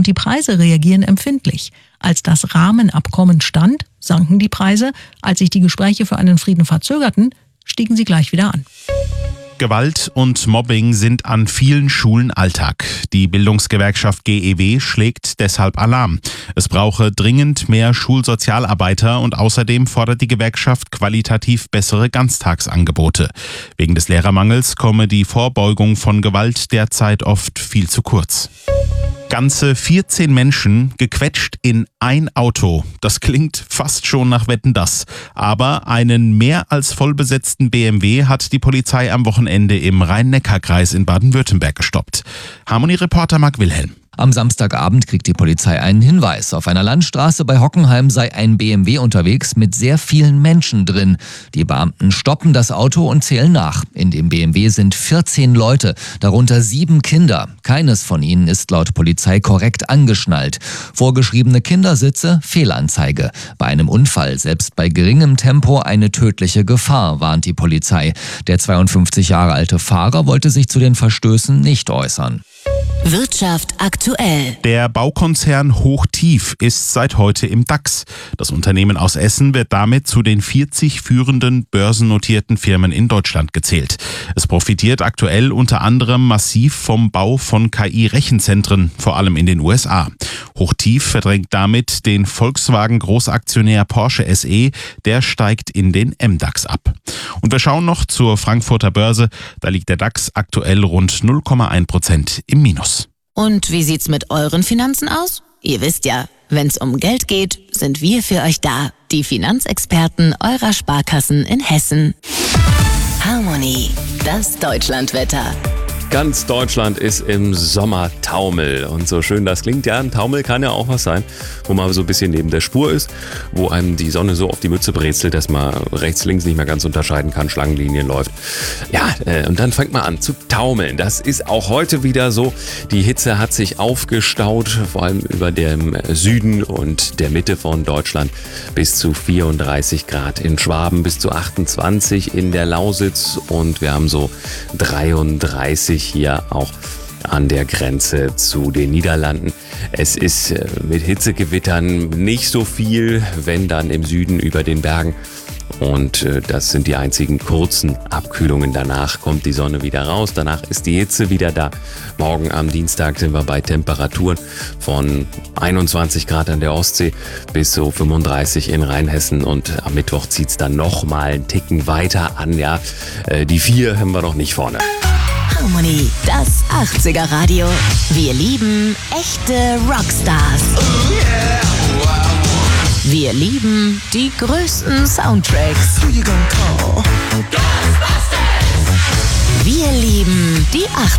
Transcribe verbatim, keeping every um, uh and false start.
und die Preise reagieren empfindlich. Als das Rahmenabkommen stand, sanken die Preise. Als sich die Gespräche für einen Frieden verzögerten, stiegen sie gleich wieder an. Gewalt und Mobbing sind an vielen Schulen Alltag. Die Bildungsgewerkschaft G E W schlägt deshalb Alarm. Es brauche dringend mehr Schulsozialarbeiter und außerdem fordert die Gewerkschaft qualitativ bessere Ganztagsangebote. Wegen des Lehrermangels komme die Vorbeugung von Gewalt derzeit oft viel zu kurz. Ganze vierzehn Menschen gequetscht in ein Auto. Das klingt fast schon nach Wetten, dass. Aber einen mehr als vollbesetzten B M W hat die Polizei am Wochenende im Rhein-Neckar-Kreis in Baden-Württemberg gestoppt. Harmonie-Reporter Marc Wilhelm. Am Samstagabend kriegt die Polizei einen Hinweis. Auf einer Landstraße bei Hockenheim sei ein B M W unterwegs mit sehr vielen Menschen drin. Die Beamten stoppen das Auto und zählen nach. In dem B M W sind vierzehn Leute, darunter sieben Kinder. Keines von ihnen ist laut Polizei korrekt angeschnallt. Vorgeschriebene Kindersitze, Fehlanzeige. Bei einem Unfall, selbst bei geringem Tempo, eine tödliche Gefahr, warnt die Polizei. Der zweiundfünfzig Jahre alte Fahrer wollte sich zu den Verstößen nicht äußern. Wirtschaft aktuell. Der Baukonzern Hochtief ist seit heute im DAX. Das Unternehmen aus Essen wird damit zu den vierzig führenden börsennotierten Firmen in Deutschland gezählt. Es profitiert aktuell unter anderem massiv vom Bau von K I-Rechenzentren, vor allem in den U S A. Hochtief verdrängt damit den Volkswagen-Großaktionär Porsche S E, der steigt in den M DAX ab. Und wir schauen noch zur Frankfurter Börse. Da liegt der DAX aktuell rund null Komma eins Prozent im Minus. Und wie sieht's mit euren Finanzen aus? Ihr wisst ja, wenn's um Geld geht, sind wir für euch da. Die Finanzexperten eurer Sparkassen in Hessen. Harmonie, das Deutschlandwetter. Ganz Deutschland ist im Sommertaumel. Und so schön das klingt, ja, ein Taumel kann ja auch was sein, wo man so ein bisschen neben der Spur ist, wo einem die Sonne so auf die Mütze brezelt, dass man rechts, links nicht mehr ganz unterscheiden kann, Schlangenlinien läuft. Ja, äh, und dann fängt man an zu taumeln. Das ist auch heute wieder so. Die Hitze hat sich aufgestaut, vor allem über dem Süden und der Mitte von Deutschland, bis zu vierunddreißig Grad in Schwaben, bis zu achtundzwanzig in der Lausitz und wir haben so dreiunddreißig hier auch an der Grenze zu den Niederlanden. Es ist mit Hitzegewittern nicht so viel, wenn dann im Süden über den Bergen. Und das sind die einzigen kurzen Abkühlungen. Danach kommt die Sonne wieder raus, danach ist die Hitze wieder da. Morgen am Dienstag sind wir bei Temperaturen von einundzwanzig Grad an der Ostsee bis so fünfunddreißig in Rheinhessen. Und am Mittwoch zieht es dann noch mal einen Ticken weiter an. Ja, die vier haben wir noch nicht vorne. Harmonie, das achtziger Radio. Wir lieben echte Rockstars. Wir lieben die größten Soundtracks. Wir lieben die achtziger.